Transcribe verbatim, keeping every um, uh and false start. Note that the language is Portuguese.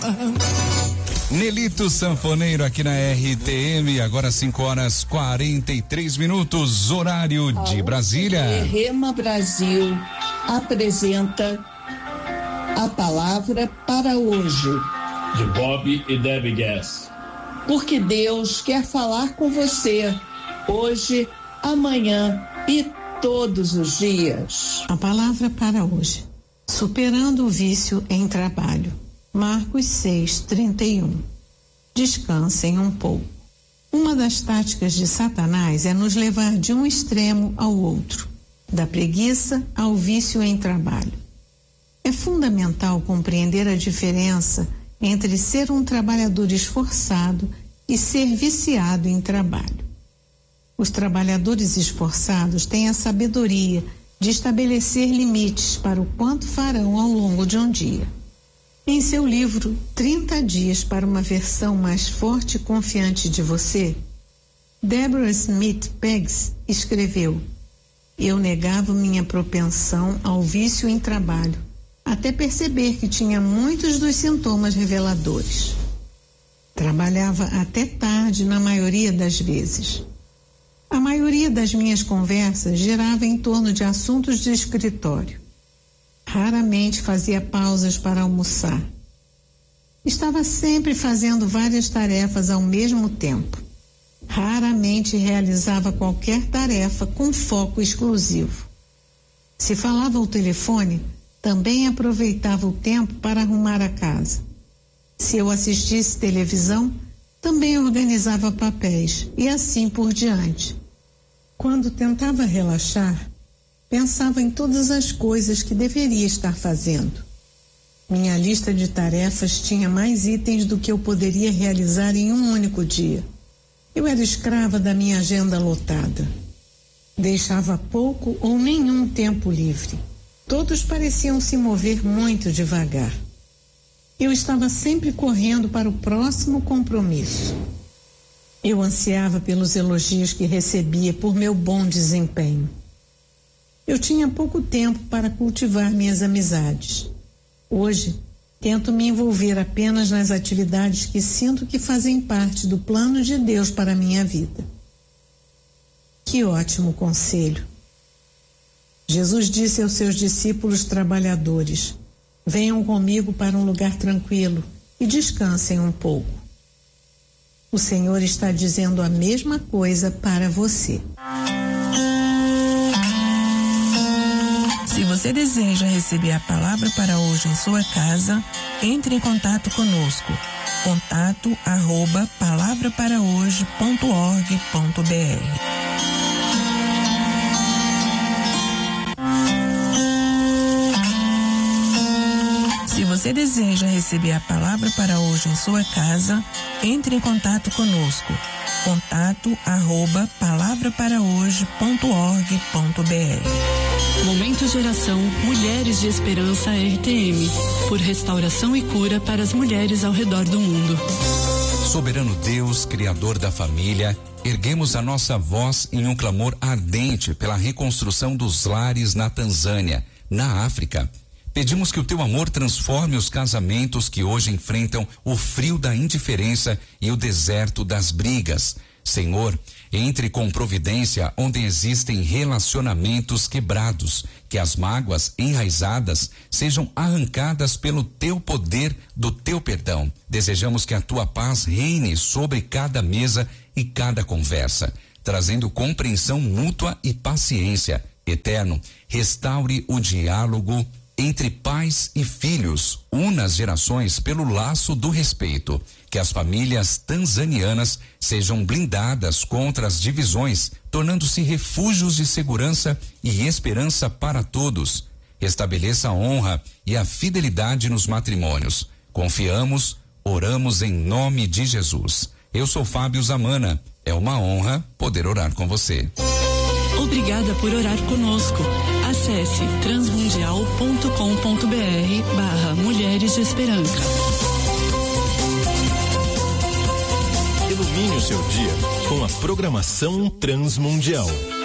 Nelito Sanfoneiro aqui na R T M, agora cinco horas quarenta e três minutos, horário de Brasília. Rema Brasil apresenta a palavra para hoje. De Bob e Debbie Gass. Porque Deus quer falar com você hoje, amanhã e todos os dias. A palavra para hoje: superando o vício em trabalho. Marcos seis, trinta e um. Descansem um pouco. Uma das táticas de Satanás é nos levar de um extremo ao outro, da preguiça ao vício em trabalho. É fundamental compreender a diferença entre ser um trabalhador esforçado e ser viciado em trabalho. Os trabalhadores esforçados têm a sabedoria de estabelecer limites para o quanto farão ao longo de um dia. Em seu livro trinta dias para uma versão mais forte e confiante de você, Deborah Smith Peggs escreveu: eu negava minha propensão ao vício em trabalho, até perceber que tinha muitos dos sintomas reveladores. Trabalhava até tarde na maioria das vezes. A maioria das minhas conversas girava em torno de assuntos de escritório. Raramente fazia pausas para almoçar. Estava sempre fazendo várias tarefas ao mesmo tempo. Raramente realizava qualquer tarefa com foco exclusivo. Se falava ao telefone, também aproveitava o tempo para arrumar a casa. Se eu assistisse televisão, também organizava papéis e assim por diante. Quando tentava relaxar, pensava em todas as coisas que deveria estar fazendo. Minha lista de tarefas tinha mais itens do que eu poderia realizar em um único dia. Eu era escrava da minha agenda lotada. Deixava pouco ou nenhum tempo livre. Todos pareciam se mover muito devagar. Eu estava sempre correndo para o próximo compromisso. Eu ansiava pelos elogios que recebia por meu bom desempenho. Eu tinha pouco tempo para cultivar minhas amizades. Hoje, tento me envolver apenas nas atividades que sinto que fazem parte do plano de Deus para a minha vida. Que ótimo conselho! Jesus disse aos seus discípulos trabalhadores: venham comigo para um lugar tranquilo e descansem um pouco. O Senhor está dizendo a mesma coisa para você. Se você deseja receber a palavra para hoje em sua casa, entre em contato conosco. Contato arroba palavra para hoje ponto org ponto br. Se você deseja receber a palavra para hoje em sua casa, entre em contato conosco. Contato arroba palavra para hoje ponto org ponto br. Momento Geração Mulheres de Esperança R T M, por restauração e cura para as mulheres ao redor do mundo. Soberano Deus, Criador da família, erguemos a nossa voz em um clamor ardente pela reconstrução dos lares na Tanzânia, na África. Pedimos que o teu amor transforme os casamentos que hoje enfrentam o frio da indiferença e o deserto das brigas. Senhor, entre com providência onde existem relacionamentos quebrados, que as mágoas enraizadas sejam arrancadas pelo teu poder do teu perdão. Desejamos que a tua paz reine sobre cada mesa e cada conversa, trazendo compreensão mútua e paciência. Eterno, restaure o diálogo entre pais e filhos, una as gerações pelo laço do respeito. Que as famílias tanzanianas sejam blindadas contra as divisões, tornando-se refúgios de segurança e esperança para todos. Estabeleça a honra e a fidelidade nos matrimônios. Confiamos, oramos em nome de Jesus. Eu sou Fábio Zamana. É uma honra poder orar com você. Obrigada por orar conosco. Acesse transmundial ponto com ponto br barra Mulheres de Esperança. Ilumine o seu dia com a programação Transmundial.